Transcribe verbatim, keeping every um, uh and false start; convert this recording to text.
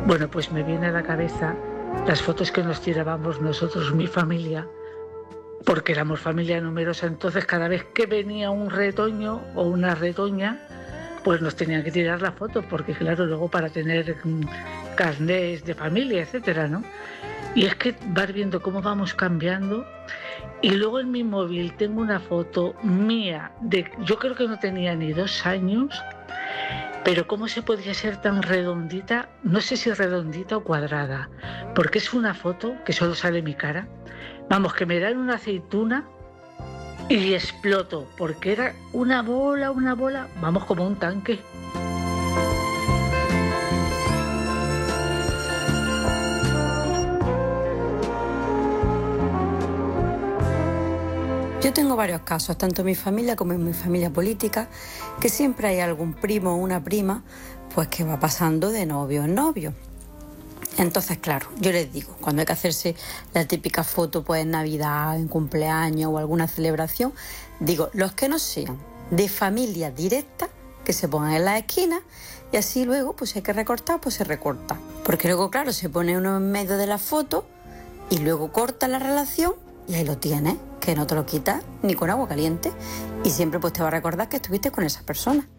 Bueno, pues me viene a la cabeza las fotos que nos tirábamos nosotros, mi familia, porque éramos familia numerosa, entonces cada vez que venía un retoño o una retoña, pues nos tenían que tirar la foto, porque claro, luego para tener mm, carnés de familia, etcétera, ¿no? Y es que vas viendo cómo vamos cambiando. Y luego en mi móvil tengo una foto mía de, yo creo que no tenía ni dos años, pero cómo se podía ser tan redondita, no sé si redondita o cuadrada, porque es una foto que solo sale mi cara. Vamos, que me dan una aceituna y exploto, porque era una bola, una bola, vamos, como un tanque. Yo tengo varios casos, tanto en mi familia como en mi familia política, que siempre hay algún primo o una prima pues que va pasando de novio en novio. Entonces, claro, yo les digo, cuando hay que hacerse la típica foto pues en Navidad, en cumpleaños o alguna celebración, digo, los que no sean de familia directa, que se pongan en las esquinas y así luego, pues si hay que recortar, pues se recorta. Porque luego, claro, se pone uno en medio de la foto y luego corta la relación y ahí lo tienes, que no te lo quitas ni con agua caliente y siempre pues te va a recordar que estuviste con esa persona.